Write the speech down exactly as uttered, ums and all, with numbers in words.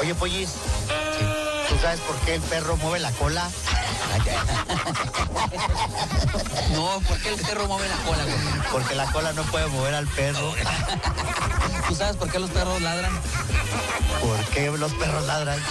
Oye, Pollis, ¿tú sabes por qué el perro mueve la cola? No, ¿por qué el perro mueve la cola, güey? Porque la cola no puede mover al perro. ¿Tú sabes por qué los perros ladran? ¿Por qué los perros ladran?